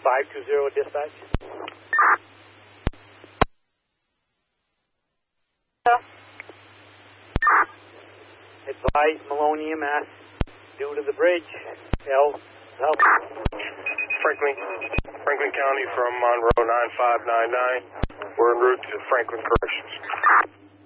520 dispatch. Advise Malone EMS due to the bridge. Help. Franklin County from Monroe 9599. We're en route to Franklin Corrections.